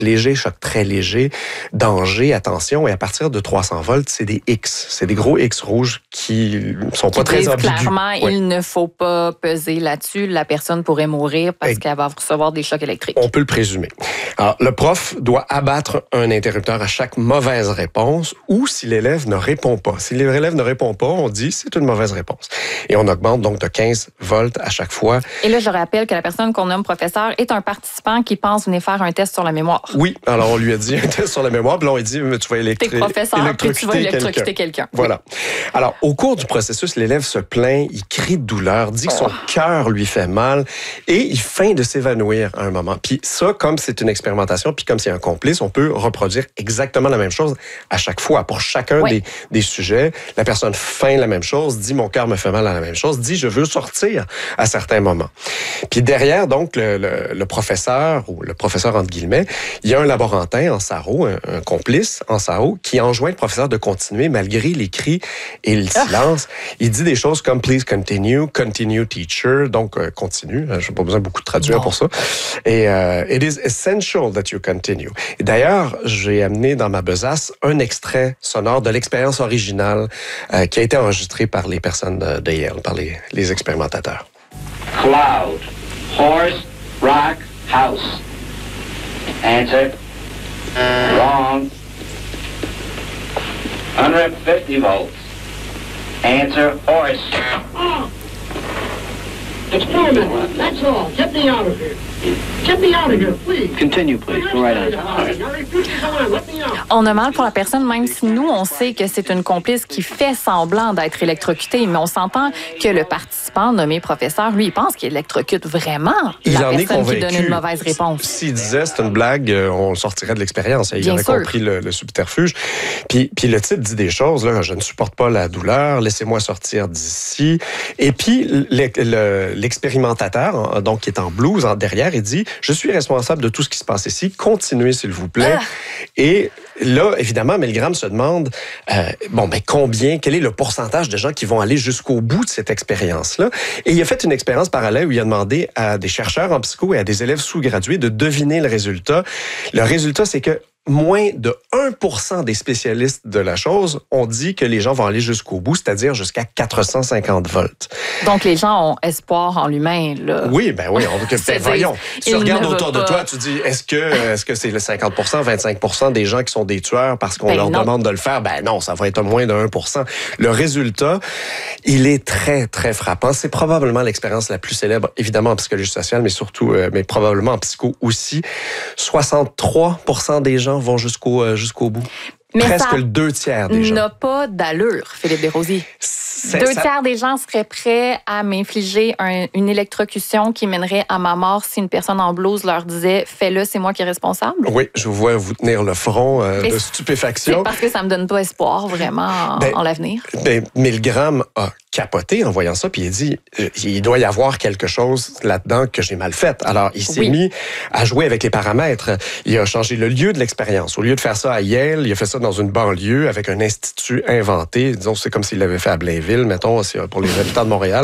léger, choc très léger, danger, attention. Et à partir de 300 volts, c'est des X. C'est des gros X rouges qui sont pas très ambigus. Clairement, il ne faut pas peser là-dessus. La personne pourrait mourir parce qu'elle va recevoir des chocs électriques. On peut le présumer. Alors, le prof doit abattre un interrupteur à chaque mauvaise réponse ou si l'élève ne répond pas. Si l'élève ne répond pas, on dit c'est une mauvaise réponse. Et on augmente donc de 15 volts à chaque fois. Et là, je rappelle que la personne qu'on nomme professeur est un participant qui pense venir faire un test sur la mémoire. Oui, alors on lui a dit un test sur la mémoire, puis là on lui a dit tu vas électrocuter quelqu'un. Voilà. Alors, au cours du processus, l'élève se plaint, il crie de douleur, dit que son cœur lui fait mal et il feint de s'évanouir à un moment. Puis ça, comme c'est une expérimentation, puis comme c'est un complice, on peut reproduire exactement la même chose à chaque fois. Pour chacun des sujets, la personne feint la même chose, dit mon cœur me fait mal à la même chose, dit je veux sortir à certains moments. Puis derrière, donc, le professeur, ou le professeur entre guillemets, il y a un laborantin en sarrau, un complice en sarrau, qui enjoint le professeur de continuer malgré les cris et le silence. Il dit des choses comme « Please continue teacher », donc continue. Je n'ai pas besoin beaucoup de traduire pour ça. Et « It is essential that you continue ». Et d'ailleurs, j'ai amené dans ma besace un extrait sonore de l'expérience originale qui a été enregistrée par les personnes de Yale, par les expérimentateurs. Cloud, horse, rock, house. Answer. Wrong. 150 volts. Answer, horse. Experiment. That's all. Get me out of here. Get me out of here, please. Continue, please. Go right on. On a mal pour la personne, même si nous, on sait que c'est une complice qui fait semblant d'être électrocutée, mais on s'entend que le participant nommé professeur, lui, il pense qu'il électrocute vraiment la personne qui donne une mauvaise réponse. S'il disait c'est une blague, on sortirait de l'expérience. Il avait compris le subterfuge. Puis le type dit des choses, là, je ne supporte pas la douleur, laissez-moi sortir d'ici. Et puis l'expérimentateur, donc qui est en blouse derrière, il dit je suis responsable de tout ce qui se passe ici, continuez s'il vous plaît. Et là, évidemment, Milgram se demande quel est le pourcentage de gens qui vont aller jusqu'au bout de cette expérience-là. Et il a fait une expérience parallèle où il a demandé à des chercheurs en psycho et à des élèves sous-gradués de deviner le résultat. Le résultat, c'est que moins de 1% des spécialistes de la chose ont dit que les gens vont aller jusqu'au bout, c'est-à-dire jusqu'à 450 volts. Donc, les gens ont espoir en l'humain, là. Oui. Voyons. Tu regardes autour de toi, tu dis, est-ce que c'est le 50%, 25% des gens qui sont des tueurs parce qu'on leur demande de le faire? Ben non, ça va être moins de 1%. Le résultat, il est très, très frappant. C'est probablement l'expérience la plus célèbre, évidemment en psychologie sociale, mais probablement en psycho aussi. 63% des gens vont jusqu'au bout. Mais presque le 2/3 des gens. N'a pas d'allure, Philippe Desrosiers. 2/3 des gens seraient prêts à m'infliger une électrocution qui mènerait à ma mort si une personne en blouse leur disait « Fais-le, c'est moi qui est responsable ». Oui, je vous vois vous tenir le front de stupéfaction. C'est parce que ça me donne pas espoir vraiment en l'avenir. Milgram a capoté en voyant ça, puis il dit il doit y avoir quelque chose là-dedans que j'ai mal fait. Alors, il s'est mis à jouer avec les paramètres. Il a changé le lieu de l'expérience. Au lieu de faire ça à Yale, il a fait ça dans une banlieue avec un institut inventé. Disons, c'est comme s'il l'avait fait à Blainville, mettons, pour les habitants de Montréal.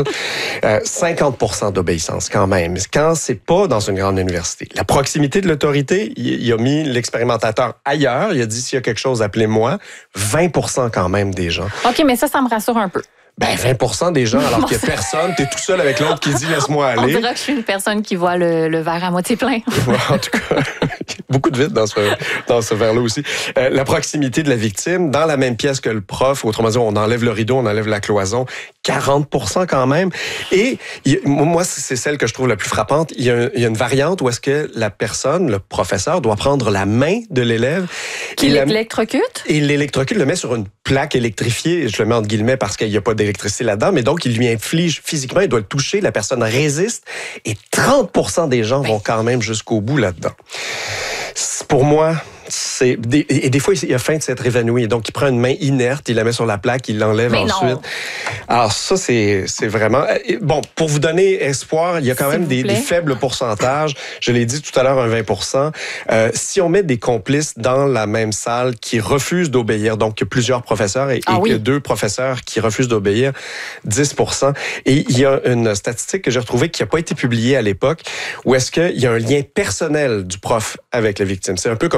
50% d'obéissance quand même, quand c'est pas dans une grande université. La proximité de l'autorité, il a mis l'expérimentateur ailleurs. Il a dit, s'il y a quelque chose, appelez-moi. 20% quand même des gens. OK, mais ça me rassure un peu. 20% des gens, alors qu'il n'y a personne, t'es tout seul avec l'autre qui dit « laisse-moi aller ». On dirait que je suis une personne qui voit le verre à moitié plein. En tout cas, beaucoup de vide dans ce verre-là aussi. La proximité de la victime, dans la même pièce que le prof, autrement dit, on enlève le rideau, on enlève la cloison, 40% quand même. Et moi, c'est celle que je trouve la plus frappante. Il y a une variante où est-ce que la personne, le professeur, doit prendre la main de l'élève. Qui l'électrocute? Et l'électrocute, le met sur une plaque électrifiée, je le mets entre guillemets parce qu'il n'y a pas d'électricité là-dedans, mais donc il lui inflige physiquement, il doit le toucher, la personne résiste, et 30% des gens vont quand même jusqu'au bout là-dedans. Pour moi, Et des fois, il a faim de s'être évanoui. Donc, il prend une main inerte, il la met sur la plaque, il l'enlève ensuite. Non. Alors ça, c'est vraiment... Bon, pour vous donner espoir, il y a quand même des faibles pourcentages. Je l'ai dit tout à l'heure, un 20%. Si on met des complices dans la même salle qui refusent d'obéir, donc il y a plusieurs professeurs et que 2 professeurs qui refusent d'obéir, 10%. Et il y a une statistique que j'ai retrouvée qui n'a pas été publiée à l'époque, où est-ce qu'il y a un lien personnel du prof avec la victime. C'est un peu comme